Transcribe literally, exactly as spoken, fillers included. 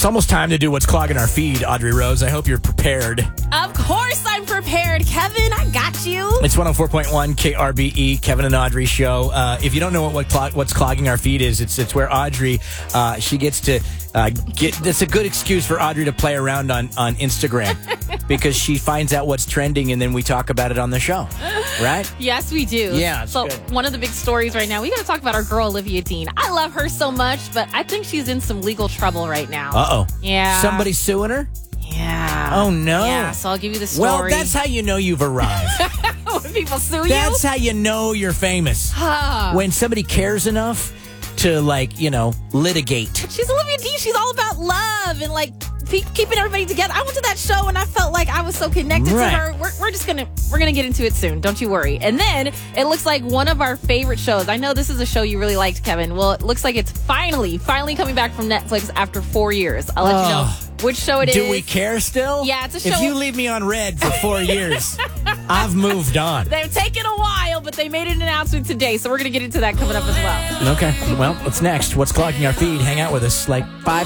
It's almost time to do what's clogging our feed, Audrey Rose. I hope you're prepared. Of course I'm prepared, Kevin. I got you. It's one oh four point one K R B E, Kevin and Audrey show. Uh, if you don't know what, what clog, what's clogging our feed is, it's it's where Audrey, uh, she gets to uh, get, that's a good excuse for Audrey to play around on, on Instagram because she finds out what's trending and then we talk about it on the show, right? Yes, we do. Yeah, it's So good. one of the big stories right now, we got to talk about our girl, Olivia Dean. I love her so much, but I think she's in some legal trouble right now. Uh-oh. Yeah. Somebody suing her? Yeah. Oh, no. Yeah, so I'll give you the story. Well, that's how you know you've arrived. when people sue That's you. how you know you're famous. When somebody cares enough to, like, you know, litigate. She's Olivia Dean. She's all about love and, like, pe- keeping everybody together. I went to that show and I felt like I was so connected Right. to her. We're, we're just gonna we're gonna get into it soon. Don't you worry. And then it looks like one of our favorite shows. I know this is a show you really liked, Kevin. Well, it looks like it's finally finally coming back from Netflix after four years. I'll let you know which show it is. Do we care still? Yeah, it's a If show- you leave me on red for four years, I've moved on. They've taken a while, but they made an announcement today, so we're gonna get into that coming up as well. Okay. Well, what's next? What's clogging our feed? Hang out with us like five